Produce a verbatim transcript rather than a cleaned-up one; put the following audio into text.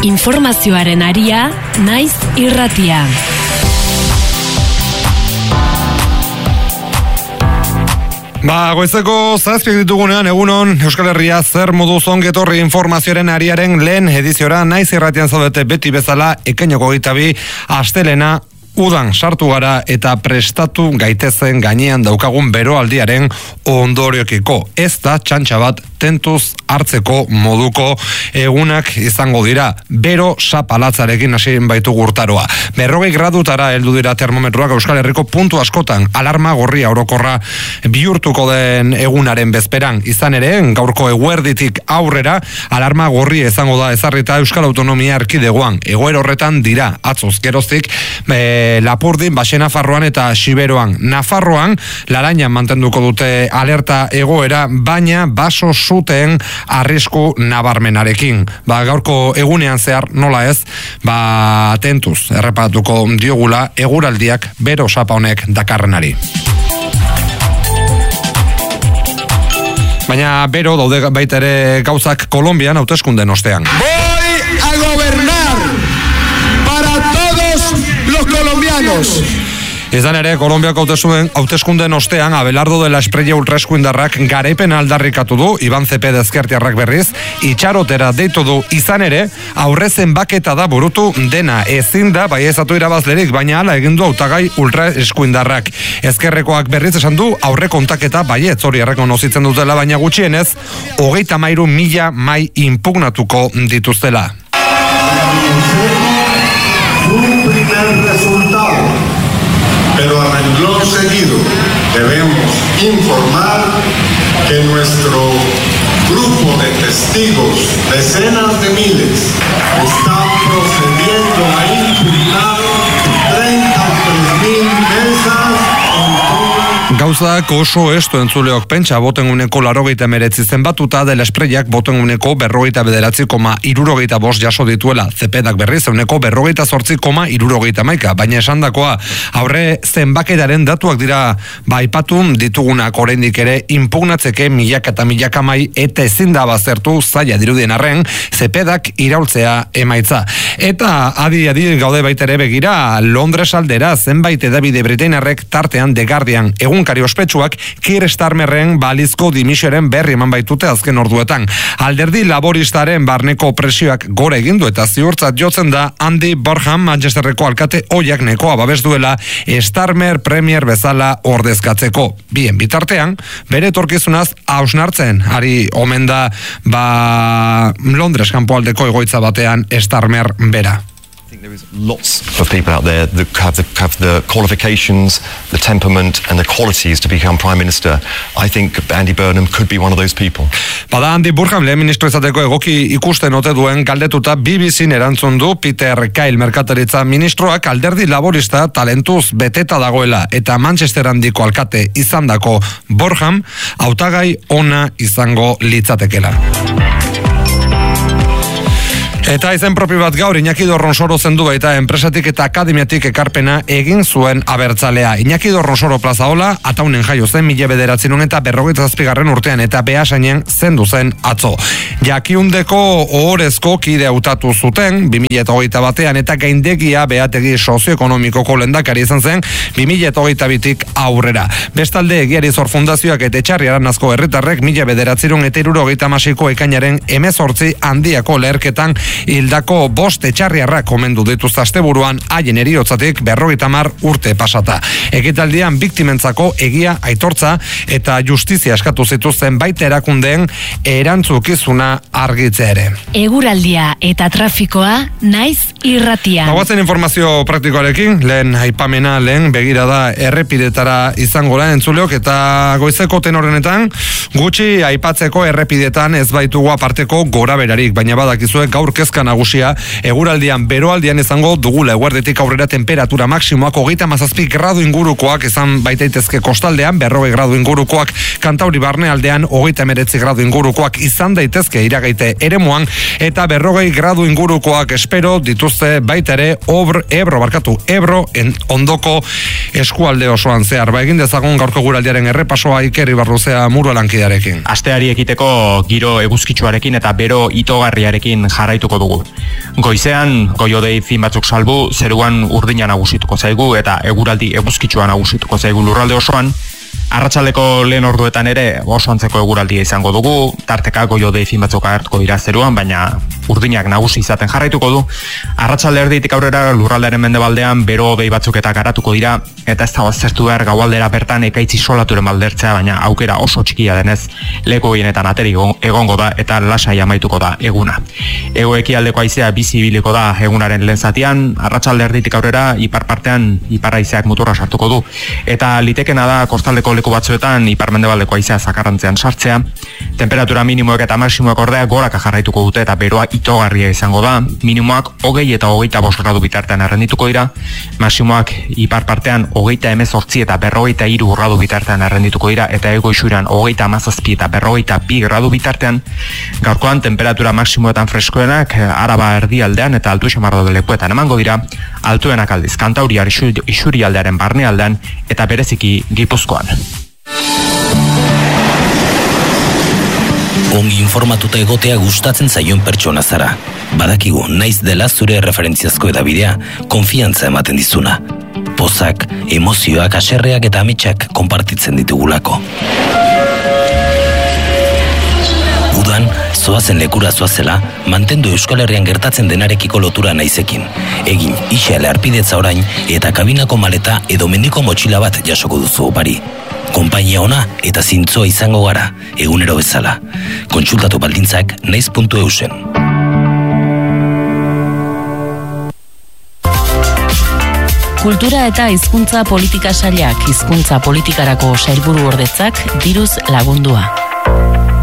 Informazioaren aria, naiz irratia. Ba, goizeko zazpiak ditugunean, egunon, Euskal Herria zer moduz ongetorri informazioaren ariaren lehen ediziora, naiz irratian zaudete beti bezala, ekainoko gitabi, astelena, udan sartu gara eta prestatu gaitezen gainean daukagun beroaldiaren ondoriokiko. Ez da txantxa bat tentuz hartzeko moduko egunak izango dira. Bero sapalatzarekin hasi baitu gurtaroa. Berrogei gradutara heldu dira termometroak Euskal Herriko puntu askotan. Alarma gorria orokorra bihurtuko den egunaren bezperan. Izan ere, gaurko eguerditik aurrera, alarma gorria izango da ezarrita Euskal Autonomia Erkidegoan. Egoera horretan dira, atzoz geroztik, e, Lapurdin, Baxe Nafarroan eta Xiberoan. Nafarroan, Larainan mantenduko dute alerta egoera, baina baso zuten arrisku nabarmenarekin. Ba, gaurko egunean zehar, nola ez, ba, tentuz, errepatuko diogula eguraldiak bero sapa honek dakarrenari. Baina bero daude baita ere gauzak Kolonbian hauteskunden ostean. Voy a gobernar para todos los colombianos. Izan ere, Kolonbiako hauteskunden ostean, Abelardo de la Esprella ultraeskuindarrak garaipen aldarrikatu du, Iban Cepeda ezkertiarrak berriz, itxarotera deitu du. Izan ere, aurrezen baketa da burutu dena, ezin da baiezatu irabazlerik, baina hala egin du hautagai ultraeskuindarrak. Ezkerrekoak berriz esan du, aurre kontaketa baietz hori errekonozitzen dutela, baina gutxienez, hogeita hamairu mila mai impugnatuko dituztela. Un primer resultado, pero a renglón seguido debemos informar que nuestro grupo de testigos, decenas de miles, están procediendo a impugnar treinta y tres mil mesas en toda. Gauzak oso esto entzuleok pentsa botenguneko larogeita meretzi zenbatuta dela Esprellak botenguneko berrogeita bederatzi koma irurogeita bost jaso dituela. Zepedak berriz euneko berrogeita zortzi koma irurogeita maika, baina esandakoa aurre zenbaketaren datuak dira baipatu ditugunak oraindik ere impugnatzeke milaka eta milaka mai eta ezin da baztertu zaila dirudien arren Zepedak iraultzea emaitza. Eta adi adi gaude baita ere begira Londres aldera zenbait edabide britainarrek tartean The Guardian egunkari ospetsuak Keir Starmerren balizko dimisioaren berri eman baitute azken orduetan. Alderdi laboristaren barneko presioak gora egin du eta ziurtzat jotzen da Andy Burnham Manchesterreko alkate oiak nekoa babes duela Starmer premier bezala ordezkatzeko. Bien bitartean, bere etorkizunaz hausnartzen ari omen da ba Londres kanpoaldeko egoitza batean Starmer bera. There is lots of people out there that have the, have the qualifications, the temperament and the qualities to become Prime Minister. I think Andy Burnham could be one of those people. Bada Andy Burnham lehen ministro izateko egoki ikusten ote duen galdetuta B B C erantzun du Peter Kyle merkataritza ministroak alderdi laborista talentuz beteta dagoela eta Manchester handiko alkate izandako Burnham hautagai ona izango litzatekela. Eta izen propi bat gaur Iñaki Dorronsoro zendu baita enpresatik eta akademiatik ekarpena egin zuen abertzalea. Iñaki Dorronsoro plazaola ataunen jaio zen mila bederatziehun eta berrogeita zazpigarren urtean eta Beasainen zendu zen atzo. Jakiundeko ohorezko kide hautatu zuten bi mila hogeita batean eta gaindegia behategi sozioekonomikoko lehendakari izan zen bi mila hogeita bitik aurrera. Bestalde Egiari Zor Fundazioak eta Etxarri Aranazko herritarrek mila bederatziehun eta hirurogeita hamaseiko ekainaren hemezortzi handiako leherketan hildako bost etxarriarrak omendu dituzte asteburuan haien heriotzatik berrogeita hamar urte pasata. Ekitaldian biktimentzako egia aitortza eta justizia eskatu zituzten baita erakundeen erantzukizuna argitzea ere. Eguraldia eta trafikoa naiz irratia. Bagoazen informazio praktikoarekin, lehen aipamena lehen begirada errepidetara izango da entzuleok eta goizeko tenorenetan gutxi aipatzeko errepidetan ez baitugu aparteko gora berarik, baina badakizue gaur kezka nagusia, eguraldian beroaldian izango dugula eguerdetik aurrera temperatura maksimoak hogeita hamazazpi gradu ingurukoak izan baitaitezke kostaldean, berrogei gradu ingurukoak Kantauri barnealdean, hogeita hemeretzi gradu ingurukoak izan daitezke iragaite eremuan eta berrogei gradu ingurukoak espero dituzte baita ere obr, Ebro barkatu, Ebro en ondoko eskualde osoan zehar. Ba egin dezagun gaurko eguraldiaren errepasoa Iker Ibarruzea Murualankidearekin. Asteari ekiteko giro eguzkitsuarekin eta bero itogarriarekin jarraituko dugu. Goizean, goiodei fin batzuk salbu, zeruan urdina nagusituko zaigu eta eguraldi eguzkitsua nagusituko zaigu lurralde osoan. Arratsaldeko lehen orduetan ere oso antzeko eguraldia izango dugu, tarteka goiodei fin batzuk agertuko dira zeruan, baina urdinak nagusi izaten jarraituko du. Arratsalde erditik aurrera lurraldearen mendebaldean bero hodei batzuk eta garatuko dira, eta ez da aztertu behar gaualdera bertan ekaitz isolaturen baldertzea, baina aukera oso txikia denez leku gehienetan ateri egongo da eta lasai amaituko da eguna. Hego ekialdeko haizea bizi ibiliko da egunaren lehen zatian, arratsalde erditik aurrera ipar partean ipar haizeak muturra sartuko du, eta litekena da kostaldeko leku batzuetan ipar-mendebaldeko haizea zakarrantzean sartzea. Temperatura minimoek eta maximoek ordea goraka jarraituko dute eta beroa itogarria izango da. Minimoak hogei eta hogeita bost gradu bitartean errendituko dira, maximoak ipar partean hogeita hemezortzi eta berrogeita hiru gradu bitartean errendituko dira, eta hego isuran hogeita hamazazpi eta berrogeita bi gradu bitartean. Gaurkoan temperatura maximoetan freskoenak Araba erdialdean eta Altu Xamarrado lekuetan emango dira, altuenak aldiz Kantauriar isurialdearen barnealdean eta bereziki Gipuzkoan. Ongi informatuta egotea gustatzen zaion pertsona zara. Badakigu naiz dela zure referentziazko edabidea, konfiantza ematen dizuna. Pozak, emozioak, haserreak eta ametsak konpartitzen ditugulako. Udan, zoazen lekura zoazela, mantendu Euskal Herrian gertatzen denarekiko lotura naizekin. Egin isale arpidetza orain eta kabinako maleta edo mendiko motxila bat jasoko duzu opari. Konpainia ona eta zintzoa izango gara, egunero bezala. Kontsultatu baldintzak naiz puntu eusen. Kultura eta hizkuntza politika sailak hizkuntza politikarako sailburu ordetzak diruz lagundua.